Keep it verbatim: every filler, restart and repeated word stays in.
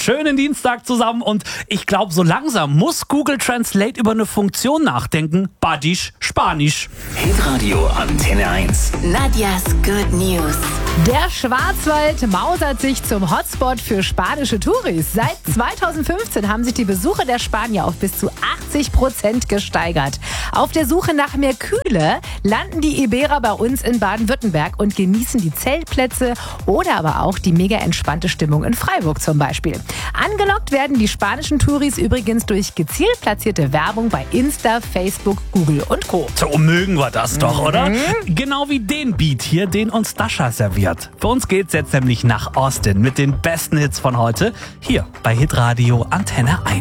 schönen Dienstag zusammen und ich glaube, so langsam muss Google Translate über eine Funktion nachdenken. Badisch, Spanisch. Hitradio Antenne eins. Nadias Good News. Der Schwarzwald mausert sich zum Hotspot für spanische Touris. Seit zweitausendfünfzehn haben sich die Besuche der Spanier auf bis zu achtzig Prozent gesteigert. Auf der Suche nach mehr Kühle landen die Iberer bei uns in Baden-Württemberg und genießen die Zeltplätze oder aber auch die mega entspannte Stimmung in Freiburg zum Beispiel. Angelockt werden die spanischen Touris übrigens durch gezielt platzierte Werbung bei Insta, Facebook, Google und Co. So mögen wir das doch, oder? Genau wie den Beat hier, den uns Dasha serviert. Für uns geht's jetzt nämlich nach Austin mit den besten Hits von heute. Hier bei Hitradio Antenne eins.